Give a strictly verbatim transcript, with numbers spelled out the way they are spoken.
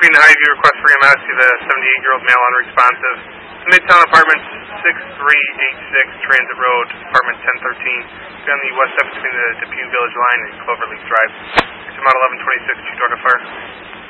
Being Highview, request for E M S to the seventy-eight-year-old male unresponsive. Midtown Apartments, six three eight six, Transit Road, Apartment ten thirteen. Be on the west side between the Depune Village Line and Cloverleaf Drive. It's about eleven twenty-six, two-door to fire.